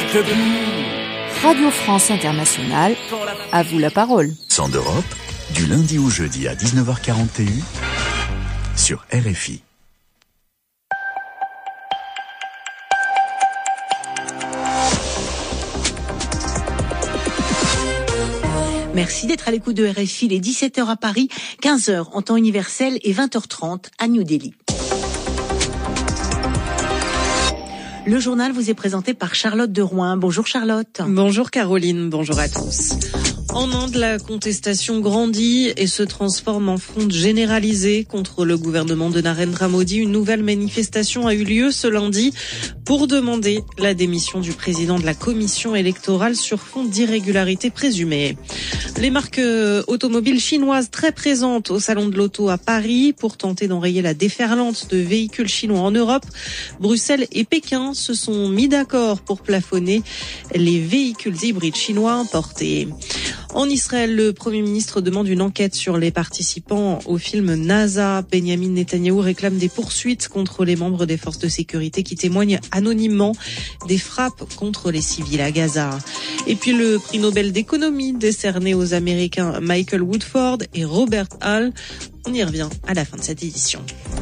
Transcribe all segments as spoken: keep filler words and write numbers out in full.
debout. Radio France Internationale, à vous la parole. Sans d'Europe, du lundi au jeudi à dix-neuf heures quarante et un sur R F I. Merci d'être à l'écoute de R F I, les dix-sept heures à Paris, quinze heures en temps universel et vingt heures trente à New Delhi. Le journal vous est présenté par Charlotte de Rouen. Bonjour Charlotte. Bonjour Caroline, bonjour à tous. En Inde, la contestation grandit et se transforme en fronde généralisée contre le gouvernement de Narendra Modi. Une nouvelle manifestation a eu lieu ce lundi pour demander la démission du président de la commission électorale sur fond d'irrégularités présumées. Les marques automobiles chinoises très présentes au salon de l'auto à Paris pour tenter d'enrayer la déferlante de véhicules chinois en Europe. Bruxelles et Pékin se sont mis d'accord pour plafonner les véhicules hybrides chinois importés. En Israël, le Premier ministre demande une enquête sur les participants au film NASA. Benjamin Netanyahou réclame des poursuites contre les membres des forces de sécurité qui témoignent anonymement des frappes contre les civils à Gaza. Et puis le prix Nobel d'économie décerné aux Américains Michael Woodford et Robert Hall. On y revient à la fin de cette édition.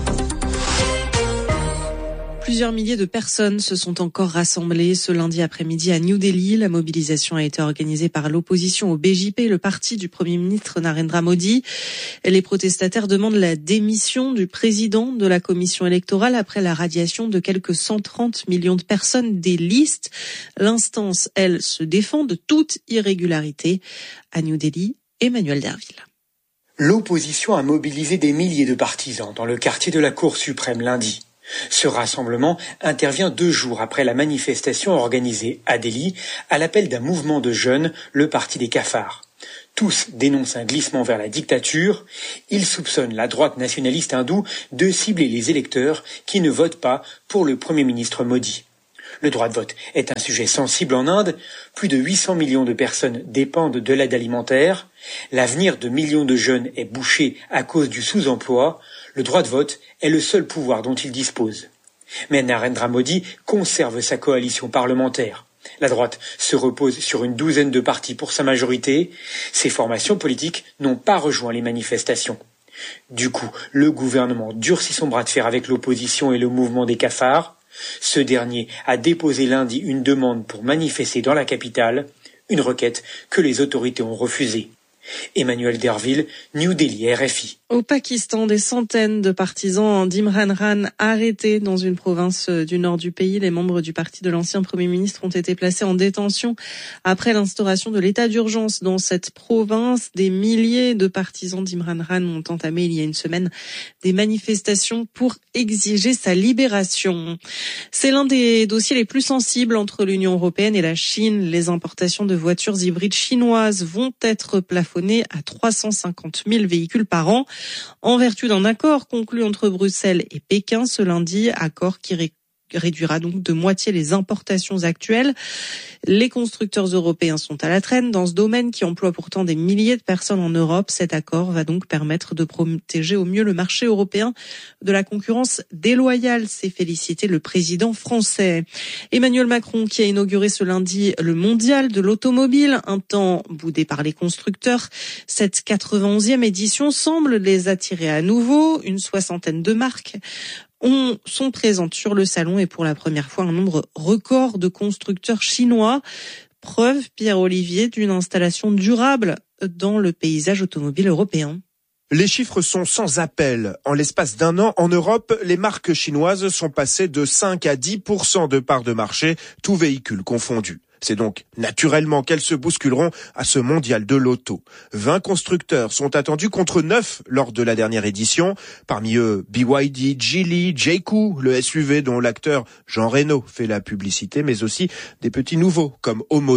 Plusieurs milliers de personnes se sont encore rassemblées ce lundi après-midi à New Delhi. La mobilisation a été organisée par l'opposition au B J P, le parti du Premier ministre Narendra Modi. Les protestataires demandent la démission du président de la commission électorale après la radiation de quelques cent trente millions de personnes des listes. L'instance, elle, se défend de toute irrégularité. À New Delhi, Emmanuel Derville. L'opposition a mobilisé des milliers de partisans dans le quartier de la Cour suprême lundi. Ce rassemblement intervient deux jours après la manifestation organisée à Delhi à l'appel d'un mouvement de jeunes, le Parti des cafards. Tous dénoncent un glissement vers la dictature. Ils soupçonnent la droite nationaliste hindoue de cibler les électeurs qui ne votent pas pour le Premier ministre Modi. Le droit de vote est un sujet sensible en Inde. Plus de huit cents millions de personnes dépendent de l'aide alimentaire. L'avenir de millions de jeunes est bouché à cause du sous-emploi. Le droit de vote est le seul pouvoir dont il dispose. Mais Narendra Modi conserve sa coalition parlementaire. La droite se repose sur une douzaine de partis pour sa majorité. Ces formations politiques n'ont pas rejoint les manifestations. Du coup, le gouvernement durcit son bras de fer avec l'opposition et le mouvement des cafards. Ce dernier a déposé lundi une demande pour manifester dans la capitale, une requête que les autorités ont refusée. Emmanuel Derville, New Delhi, R F I. Au Pakistan, des centaines de partisans d'Imran Khan arrêtés dans une province du nord du pays. Les membres du parti de l'ancien Premier ministre ont été placés en détention après l'instauration de l'état d'urgence dans cette province. Des milliers de partisans d'Imran Khan ont entamé il y a une semaine des manifestations pour exiger sa libération. C'est l'un des dossiers les plus sensibles entre l'Union européenne et la Chine. Les importations de voitures hybrides chinoises vont être plafonnées à trois cent cinquante mille véhicules par an. En vertu d'un accord conclu entre Bruxelles et Pékin ce lundi, accord qui ré- réduira donc de moitié les importations actuelles. Les constructeurs européens sont à la traîne dans ce domaine qui emploie pourtant des milliers de personnes en Europe. Cet accord va donc permettre de protéger au mieux le marché européen de la concurrence déloyale, s'est félicité le président français. Emmanuel Macron qui a inauguré ce lundi le mondial de l'automobile, un temps boudé par les constructeurs. Cette quatre-vingt-onzième édition semble les attirer à nouveau. Une soixantaine de marques On, sont présentes sur le salon et pour la première fois un nombre record de constructeurs chinois. Preuve, Pierre-Olivier, d'une installation durable dans le paysage automobile européen. Les chiffres sont sans appel. En l'espace d'un an, en Europe, les marques chinoises sont passées de cinq à dix pour cent de part de marché, tous véhicules confondus. C'est donc naturellement qu'elles se bousculeront à ce mondial de l'auto. vingt constructeurs sont attendus contre neuf lors de la dernière édition. Parmi eux, B Y D, Geely, J-Crew, le S U V dont l'acteur Jean Reno fait la publicité, mais aussi des petits nouveaux comme Omoda.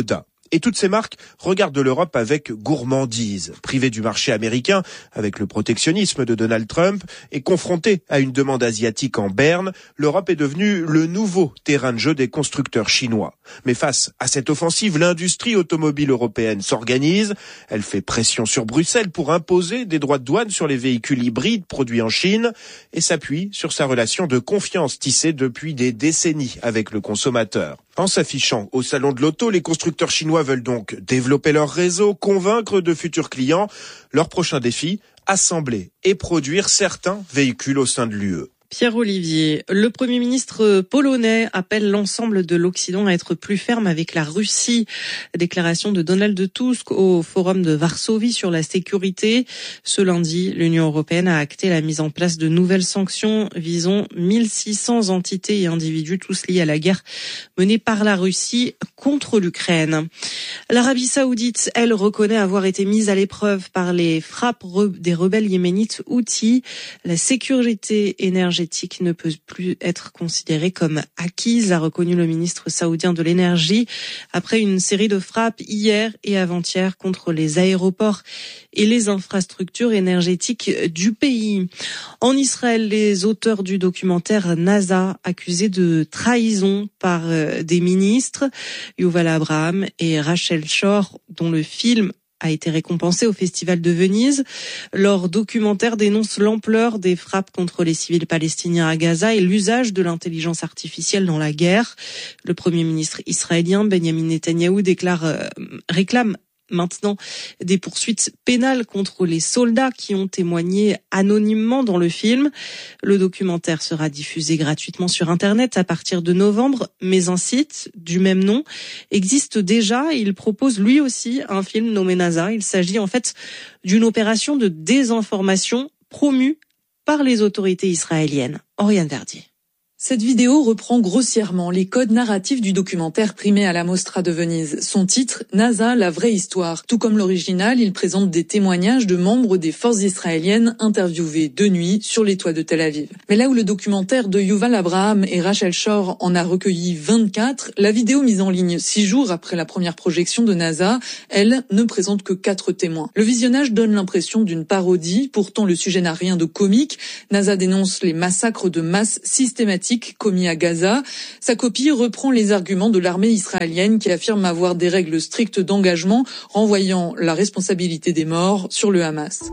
Et toutes ces marques regardent l'Europe avec gourmandise. Privée du marché américain, avec le protectionnisme de Donald Trump, et confrontée à une demande asiatique en berne, l'Europe est devenue le nouveau terrain de jeu des constructeurs chinois. Mais face à cette offensive, l'industrie automobile européenne s'organise. Elle fait pression sur Bruxelles pour imposer des droits de douane sur les véhicules hybrides produits en Chine et s'appuie sur sa relation de confiance tissée depuis des décennies avec le consommateur. En s'affichant au salon de l'auto, les constructeurs chinois veulent donc développer leur réseau, convaincre de futurs clients. Leur prochain défi, assembler et produire certains véhicules au sein de l'U E. Pierre Olivier, le Premier ministre polonais appelle l'ensemble de l'Occident à être plus ferme avec la Russie. Déclaration de Donald Tusk au Forum de Varsovie sur la sécurité. Ce lundi, l'Union européenne a acté la mise en place de nouvelles sanctions visant mille six cents entités et individus, tous liés à la guerre menée par la Russie contre l'Ukraine. L'Arabie saoudite, elle, reconnaît avoir été mise à l'épreuve par les frappes des rebelles yéménites Houthis. La sécurité énergétique ne peut plus être considérée comme acquise, a reconnu le ministre saoudien de l'énergie, après une série de frappes hier et avant-hier contre les aéroports et les infrastructures énergétiques du pays. En Israël, les auteurs du documentaire NASA, accusés de trahison par des ministres, Yuval Abraham et Rachel Shor, dont le film a été récompensé au Festival de Venise. Leur documentaire dénonce l'ampleur des frappes contre les civils palestiniens à Gaza et l'usage de l'intelligence artificielle dans la guerre. Le Premier ministre israélien Benjamin Netanyahou déclare, euh, réclame maintenant des poursuites pénales contre les soldats qui ont témoigné anonymement dans le film. Le documentaire sera diffusé gratuitement sur Internet à partir de novembre, mais un site du même nom existe déjà et il propose lui aussi un film nommé NASA. Il s'agit en fait d'une opération de désinformation promue par les autorités israéliennes. Oriane Verdier. Cette vidéo reprend grossièrement les codes narratifs du documentaire primé à la Mostra de Venise. Son titre, NASA, la vraie histoire. Tout comme l'original, il présente des témoignages de membres des forces israéliennes interviewés de nuit sur les toits de Tel Aviv. Mais là où le documentaire de Yuval Abraham et Rachel Shor en a recueilli vingt-quatre, la vidéo mise en ligne six jours après la première projection de NASA, elle, ne présente que quatre témoins. Le visionnage donne l'impression d'une parodie, pourtant le sujet n'a rien de comique. NASA dénonce les massacres de masse systématiques commis à Gaza. Sa copie reprend les arguments de l'armée israélienne qui affirme avoir des règles strictes d'engagement, renvoyant la responsabilité des morts sur le Hamas.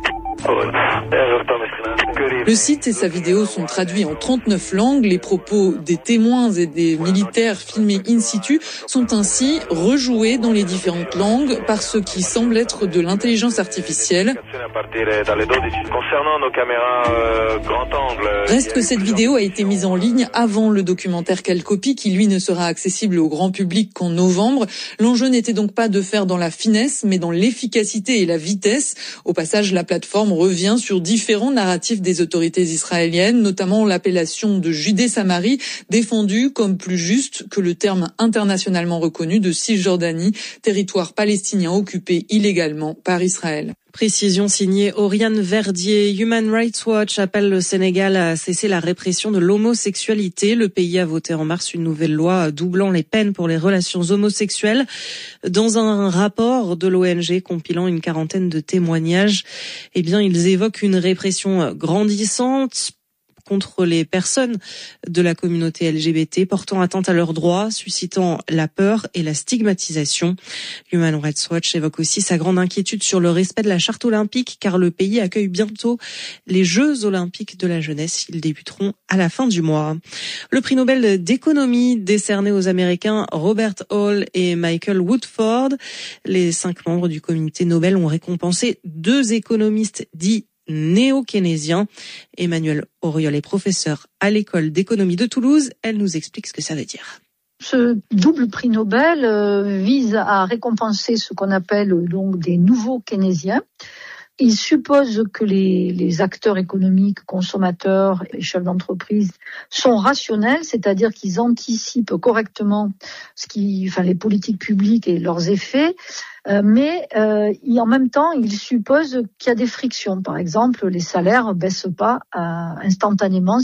Le site et sa vidéo sont traduits en trente-neuf langues. Les propos des témoins et des militaires filmés in situ sont ainsi rejoués dans les différentes langues par ce qui semble être de l'intelligence artificielle. Reste que cette vidéo a été mise en ligne avant le documentaire qu'elle copie, qui lui ne sera accessible au grand public qu'en novembre. L'enjeu n'était donc pas de faire dans la finesse, mais dans l'efficacité et la vitesse. Au passage, la plateforme revient sur différents narratifs des autorités israéliennes, notamment l'appellation de Judée-Samarie, défendue comme plus juste que le terme internationalement reconnu de Cisjordanie, territoire palestinien occupé illégalement par Israël. Précision signée Oriane Verdier. Human Rights Watch appelle le Sénégal à cesser la répression de l'homosexualité. Le pays a voté en mars une nouvelle loi doublant les peines pour les relations homosexuelles. Dans un rapport de l'O N G compilant une quarantaine de témoignages, eh bien, ils évoquent une répression grandissante contre les personnes de la communauté L G B T, portant atteinte à leurs droits, suscitant la peur et la stigmatisation. Human Rights Watch évoque aussi sa grande inquiétude sur le respect de la charte olympique, car le pays accueille bientôt les Jeux olympiques de la jeunesse. Ils débuteront à la fin du mois. Le prix Nobel d'économie décerné aux Américains Robert Hall et Michael Woodford. Les cinq membres du comité Nobel ont récompensé deux économistes dits néo-keynésien. Emmanuelle Auriol est professeure à l'école d'économie de Toulouse. Elle nous explique ce que ça veut dire. Ce double prix Nobel euh, vise à récompenser ce qu'on appelle donc des nouveaux keynésiens. Il suppose que les, les acteurs économiques, consommateurs et chefs d'entreprise sont rationnels, c'est-à-dire qu'ils anticipent correctement ce qui, enfin, les politiques publiques et leurs effets. Euh, mais euh, en même temps, il suppose qu'il y a des frictions. Par exemple, les salaires ne baissent pas euh, instantanément. Il y a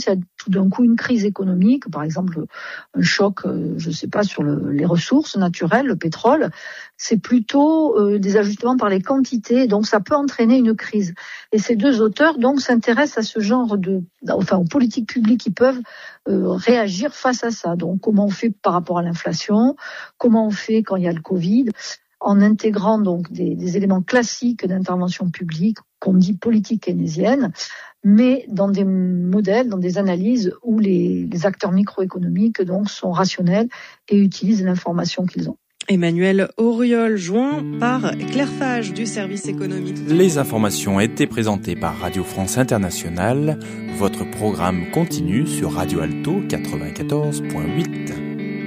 tout d'un coup une crise économique, par exemple un choc, je ne sais pas, sur le, les ressources naturelles, le pétrole, c'est plutôt euh, des ajustements par les quantités, donc ça peut entraîner une crise. Et ces deux auteurs donc s'intéressent à ce genre de, enfin aux politiques publiques qui peuvent euh, réagir face à ça. Donc comment on fait par rapport à l'inflation, comment on fait quand il y a le Covid, en intégrant donc des, des éléments classiques d'intervention publique, qu'on dit politique keynésienne, mais dans des modèles, dans des analyses où les, les acteurs microéconomiques donc sont rationnels et utilisent l'information qu'ils ont. Emmanuel Auriol, joint par Claire Fage du service économique. Les informations étaient présentées par Radio France Internationale. Votre programme continue sur Radio Alto quatre-vingt-quatorze virgule huit.